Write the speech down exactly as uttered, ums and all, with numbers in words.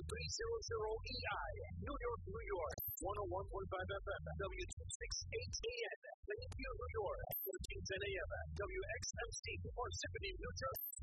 three hundred E I, New York, New York. one oh one point five F M, W two sixty-eight A M, Plainview, New York. fourteen ten A M, W X M C, Parsippany, New Jersey.